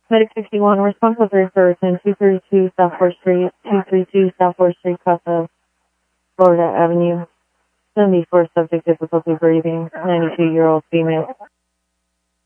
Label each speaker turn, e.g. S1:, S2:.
S1: Medic 61, response was referred to 232 South 4th Street, 232 South 4th Street, Casa, Florida Avenue. 74 subject difficulty breathing, 92-year-old female.